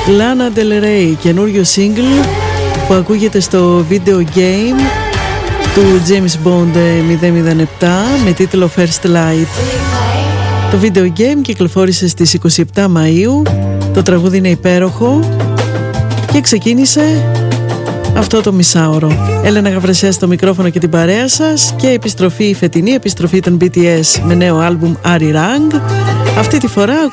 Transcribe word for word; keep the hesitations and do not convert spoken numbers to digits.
Lana Del Rey, καινούριο single που ακούγεται στο video game του James Bond μηδέν μηδέν επτά με τίτλο First Light. Το video game κυκλοφόρησε στις είκοσι επτά Μαΐου. Το τραγούδι είναι υπέροχο και ξεκίνησε αυτό το μισάωρο. Έλενα Γαβρεσιά στο μικρόφωνο και την παρέα σας, και επιστροφή, η φετινή επιστροφή των μπι τι ες με νέο άλμπουμ Ari Rang. Αυτή τη φορά